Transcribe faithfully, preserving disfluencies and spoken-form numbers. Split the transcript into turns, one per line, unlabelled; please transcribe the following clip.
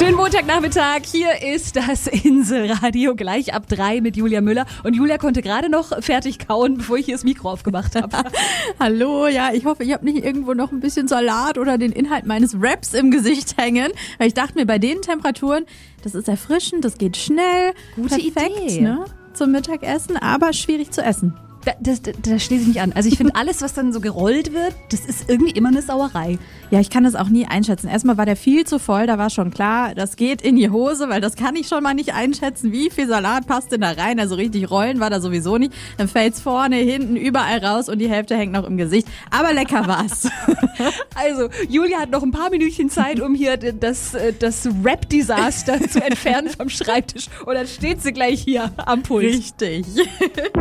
Schönen Montagnachmittag, hier ist das Inselradio, gleich ab drei mit Julia Müller. Und Julia konnte gerade noch fertig kauen, bevor ich hier das Mikro aufgemacht habe.
Hallo, ja, ich hoffe, ich habe nicht irgendwo noch ein bisschen Salat oder den Inhalt meines Wraps im Gesicht hängen. Weil ich dachte mir, bei den Temperaturen, das ist erfrischend, das geht schnell,
Gute
perfekt,
Idee.
Ne, zum Mittagessen, aber schwierig zu essen.
Da, das, das, das schließe ich nicht an. Also ich finde, alles, was dann so gerollt wird, das ist irgendwie immer eine Sauerei.
Ja, ich kann das auch nie einschätzen. Erstmal war der viel zu voll, da war schon klar, das geht in die Hose, weil das kann ich schon mal nicht einschätzen, wie viel Salat passt denn da rein. Also richtig rollen war da sowieso nicht. Dann fällt's vorne, hinten, überall raus und die Hälfte hängt noch im Gesicht. Aber lecker war's.
Also, Julia hat noch ein paar Minütchen Zeit, um hier das, das Rap-Desaster zu entfernen vom Schreibtisch. Und dann steht sie gleich hier am Pult.
Richtig.